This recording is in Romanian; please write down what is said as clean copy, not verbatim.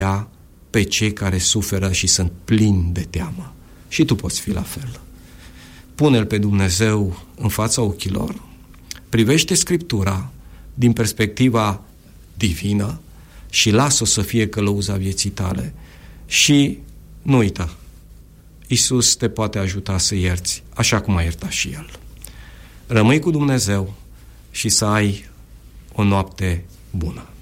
pe cei care suferă și sunt plini de teamă. Și tu poți fi la fel. Pune-L pe Dumnezeu în fața ochilor, privește Scriptura din perspectiva divină și lasă-o să fie călăuza vieții tale. Și nu uita, Iisus te poate ajuta să ierți așa cum a iertat și El. Rămâi cu Dumnezeu și să ai o noapte bună.